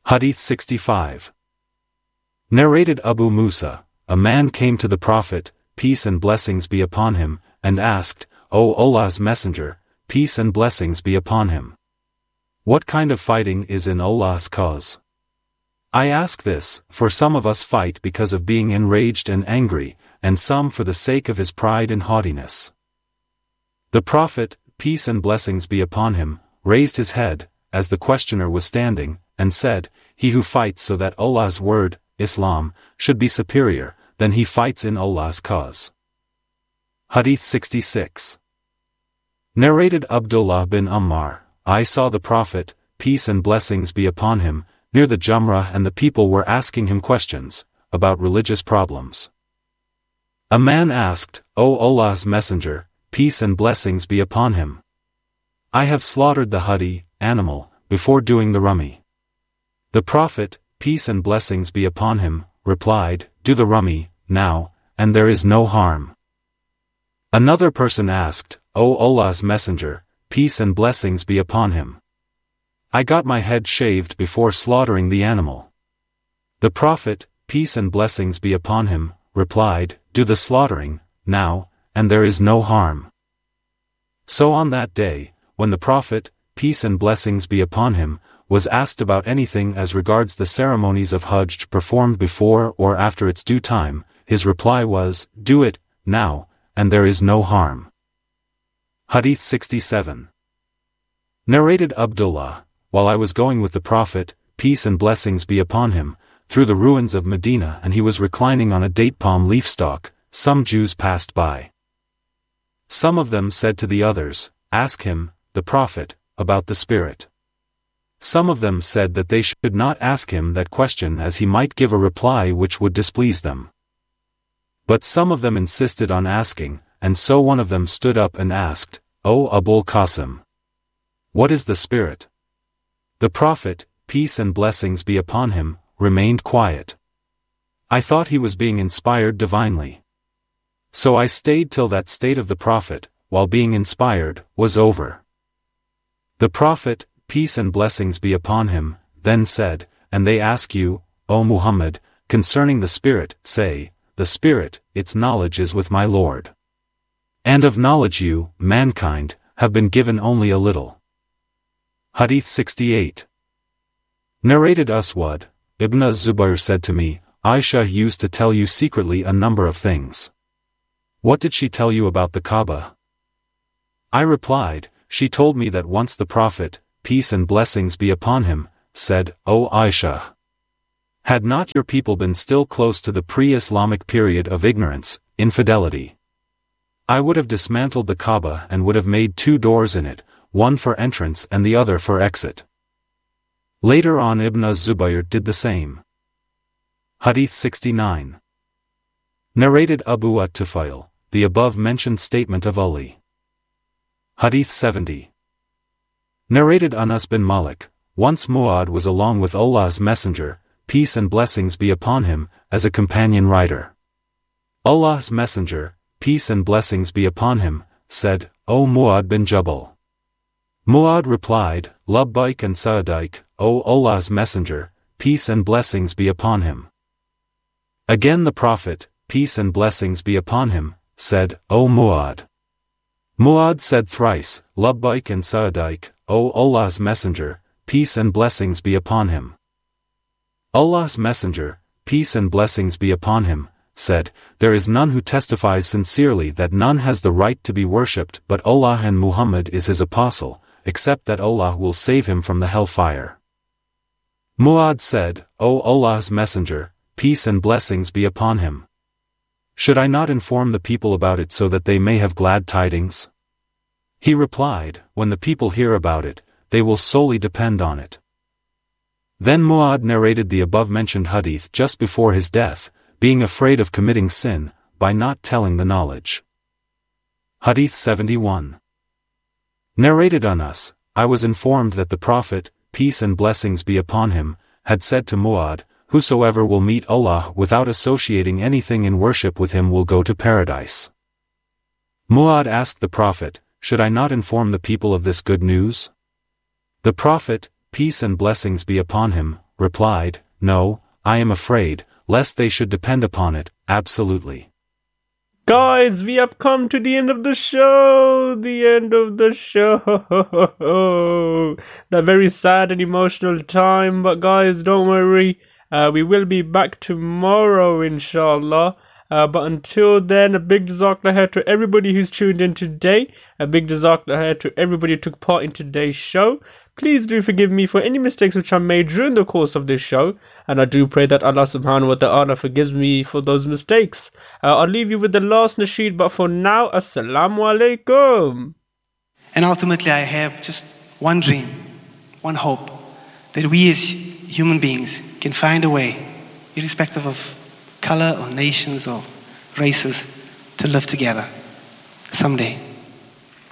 Hadith 65. Narrated Abu Musa, a man came to the Prophet, peace and blessings be upon him, and asked, O Allah's Messenger, peace and blessings be upon him, what kind of fighting is in Allah's cause? I ask this, for some of us fight because of being enraged and angry, and some for the sake of his pride and haughtiness. The Prophet, peace and blessings be upon him, raised his head, as the questioner was standing, and said, he who fights so that Allah's word, Islam, should be superior, then he fights in Allah's cause. Hadith 66. Narrated Abdullah bin Ammar, I saw the Prophet, peace and blessings be upon him, near the Jumrah, and the people were asking him questions about religious problems. A man asked, O Allah's Messenger, peace and blessings be upon him, I have slaughtered the hadi, animal, before doing the rummy. The Prophet, peace and blessings be upon him, replied, do the rummy, now, and there is no harm. Another person asked, O Allah's Messenger, peace and blessings be upon him, I got my head shaved before slaughtering the animal. The Prophet, peace and blessings be upon him, replied, do the slaughtering, now, and there is no harm. So on that day, when the Prophet, peace and blessings be upon him, was asked about anything as regards the ceremonies of Hajj performed before or after its due time, his reply was, do it, now, and there is no harm. Hadith 67. Narrated Abdullah, while I was going with the Prophet, peace and blessings be upon him, through the ruins of Medina, and he was reclining on a date palm leaf stalk, some Jews passed by. Some of them said to the others, ask him, the Prophet, about the Spirit. Some of them said that they should not ask him that question as he might give a reply which would displease them. But some of them insisted on asking, and so one of them stood up and asked, O Abul Qasim, what is the Spirit? The Prophet, peace and blessings be upon him, remained quiet. I thought he was being inspired divinely. So I stayed till that state of the Prophet, while being inspired, was over. The Prophet, peace and blessings be upon him, then said, and they ask you, O Muhammad, concerning the Spirit, say, the Spirit, its knowledge is with my Lord. And of knowledge you, mankind, have been given only a little. Hadith 68. Narrated Aswad, Ibn az-Zubayr said to me, Aisha used to tell you secretly a number of things. What did she tell you about the Kaaba? I replied, she told me that once the Prophet, peace and blessings be upon him, said, O Aisha, had not your people been still close to the pre-Islamic period of ignorance, infidelity, I would have dismantled the Kaaba and would have made 2 doors in it, one for entrance and the other for exit. Later on Ibn az-Zubayr did the same. Hadith 69. Narrated Abu at-Tufail, the above-mentioned statement of Ali. Hadith 70. Narrated Anas bin Malik, once Mu'ad was along with Allah's Messenger, peace and blessings be upon him, as a companion rider. Allah's Messenger, peace and blessings be upon him, said, O Mu'ad bin Jabal. Mu'ad replied, Labbaik and Sa'adaik, O Allah's Messenger, peace and blessings be upon him. Again the Prophet, peace and blessings be upon him, said, O Mu'ad. Mu'ad said thrice, Labbaik and Sa'adaik, O Allah's Messenger, peace and blessings be upon him. Allah's Messenger, peace and blessings be upon him, said, there is none who testifies sincerely that none has the right to be worshipped but Allah and Muhammad is his apostle, except that Allah will save him from the hellfire. Mu'ad said, O Allah's Messenger, peace and blessings be upon him, should I not inform the people about it so that they may have glad tidings? He replied, when the people hear about it, they will solely depend on it. Then Mu'ad narrated the above-mentioned hadith just before his death, being afraid of committing sin, by not telling the knowledge. Hadith 71. Narrated Anas, I was informed that the Prophet, peace and blessings be upon him, had said to Mu'ad, whosoever will meet Allah without associating anything in worship with him will go to paradise. Mu'ad asked the Prophet, should I not inform the people of this good news? The Prophet, peace and blessings be upon him, replied, "No, I am afraid, lest they should depend upon it, absolutely." Guys, we have come to the end of the show. The end of the show. That very sad and emotional time. But guys, don't worry. We will be back tomorrow, inshallah. But until then, a big jazakallah to everybody who's tuned in today. A big jazakallah to everybody who took part in today's show. Please do forgive me for any mistakes which I made during the course of this show. And I do pray that Allah subhanahu wa ta'ala forgives me for those mistakes. I'll leave you with the last nasheed, but for now, assalamu alaikum. And ultimately, I have just one dream, one hope, that we as human beings can find a way, irrespective of color or nations or races, to live together someday.